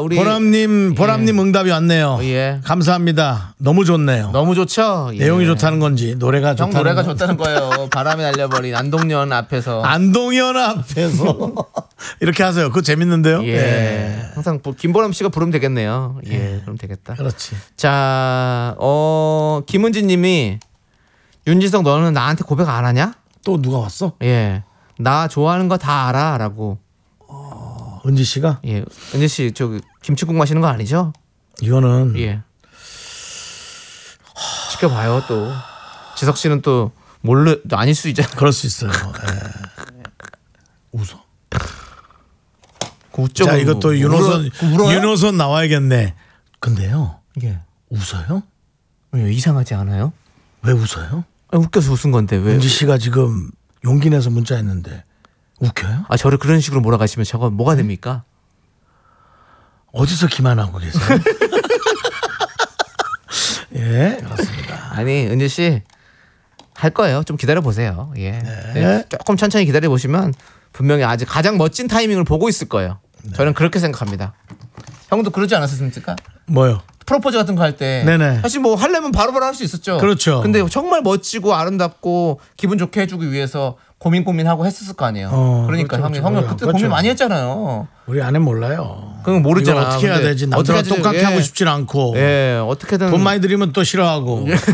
우리 보람님 응답이 왔네요. 예. 감사합니다. 너무 좋네요. 너무 좋죠. 예. 내용이 좋다는 건지 노래가 형 좋다는 노래가 건. 좋다는 거예요. 바람이 날려버린 안동연 앞에서. 안동연 앞에서 이렇게 하세요. 그거 재밌는데요. 예. 예. 항상 김보람 씨가 부르면 되겠네요. 예. 그럼 되겠다. 그렇지. 자, 김은진 님이 윤지성 너는 나한테 고백 안 하냐? 또 누가 왔어? 예. 나 좋아하는 거 다 알아라고. 은지 씨가? 예. 은지 씨, 저 김치국 마시는 거 아니죠? 이거는 예. 지켜봐요 또. 지석 씨는 또 몰래 아닐 수 있잖아. 그럴 수 있어요. 예. 웃어. 웃죠. 자, 이것도 울어요? 윤호선 나와야겠네. 근데요. 예. 웃어요? 왜 이상하지 않아요? 왜 웃어요? 웃겨서 웃은 건데 왜? 은지 씨가 지금 용기 내서 문자했는데 웃겨요? 아 저를 그런 식으로 몰아가시면 저거 뭐가 됩니까? 어디서 기만하고 계세요? 예, 그렇습니다. 아니 은지 씨 할 거예요. 좀 기다려 보세요. 예. 네. 조금 천천히 기다려 보시면 분명히 아직 가장 멋진 타이밍을 보고 있을 거예요. 저는 그렇게 생각합니다. 형도 그러지 않았습니까? 뭐요? 프로포즈 같은 거 할 때 네네. 사실 뭐 하려면 바로바로 할 수 있었죠. 그렇죠. 근데 정말 멋지고 아름답고 기분 좋게 해주기 위해서 고민하고 했었을 거 아니에요. 그러니까 그렇죠, 형이 그렇죠. 그때 그렇죠. 고민 많이 했잖아요. 우리 아내 몰라요. 그건 모르잖아. 이거 어떻게 해야 근데 되지? 남자가 어떻게 똑같게 예. 하고 싶진 않고. 예, 어떻게든 돈 많이 들이면 또 싫어하고.